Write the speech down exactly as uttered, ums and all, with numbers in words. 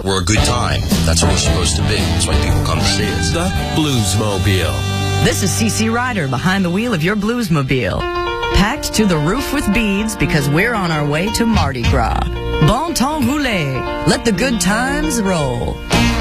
we're a good time. That's what we're supposed to be. That's why people come to see us. The Bluesmobile. This is C C Ryder behind the wheel of your Bluesmobile. Packed to the roof with beads because we're on our way to Mardi Gras. Bon temps roulé. Let the good times roll.